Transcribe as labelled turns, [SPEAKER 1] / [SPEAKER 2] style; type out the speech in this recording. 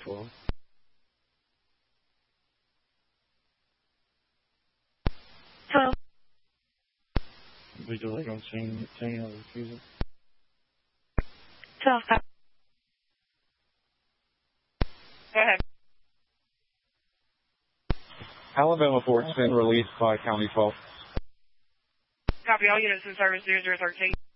[SPEAKER 1] 12.
[SPEAKER 2] Hello.
[SPEAKER 1] We delayed on seeing the refusal.
[SPEAKER 2] 12. Go ahead.
[SPEAKER 1] Alabama Fort's been released by County 12.
[SPEAKER 2] Copy all units in service 0013.